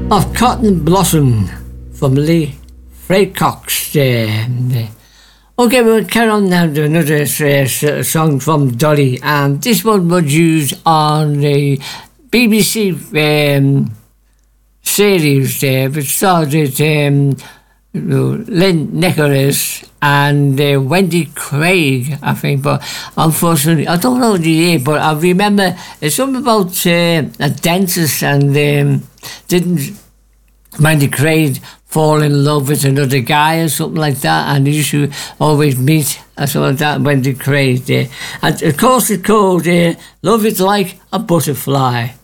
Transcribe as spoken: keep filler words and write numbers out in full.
of Cotton Blossom from Lee Freycox there. Okay, we'll carry on now to another uh, song from Dolly, and this one was used on the B B C um, series there, which started um, Lynn Nicholas and uh, Wendy Craig, I think, but unfortunately, I don't know the year, but I remember it's something about uh, a dentist and um, didn't Wendy Craig fall in love with another guy or something like that, and they used to always meet or something like that, Wendy Craig there. And of course it's called uh, Love Is Like a Butterfly.